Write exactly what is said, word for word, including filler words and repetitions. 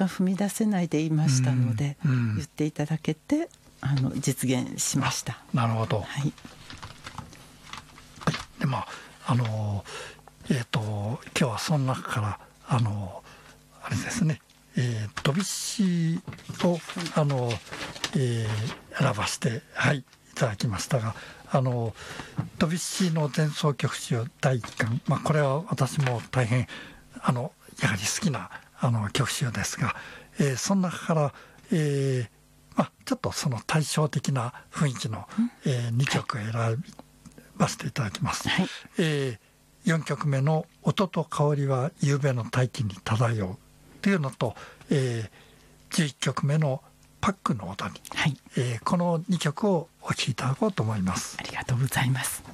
か踏み出せないでいましたので、 うんうん、 言っていただけてあの実現しました。 なるほど、 はい、 でまああのえっ、ー、と今日はその中からあのあれですね、えー、ドビュッシーをあの、えー、選ばせて、はい、いただきましたが、あのドビュッシーの前奏曲集だいいっかん、まあ、これは私も大変あのやはり好きなあの曲集ですが、えー、その中から、えーまあ、ちょっとその対照的な雰囲気の、えー、にきょく選ばせていただきます。はい、えー、よんきょくめの「音と香りは夕べの大気に漂う」というのと、えー、じゅういっきょくめのパックの踊り、はい、えー、このにきょくをお聴きいただこうと思います。 ありがとうございます。